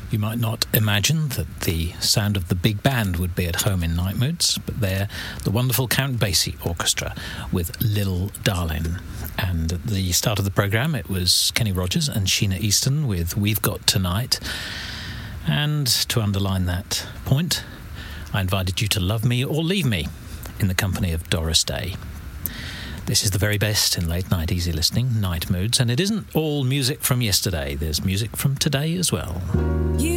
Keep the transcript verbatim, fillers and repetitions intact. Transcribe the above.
You might not imagine that the sound of the big band would be at home in Night Moods, but they're the wonderful Count Basie Orchestra with Lil Darlin'. And at the start of the programme, it was Kenny Rogers and Sheena Easton with We've Got Tonight. And to underline that point, I invited you to love me or leave me in the company of Doris Day. This is the very best in late night easy listening, Night Moods, and it isn't all music from yesterday. There's music from today as well. You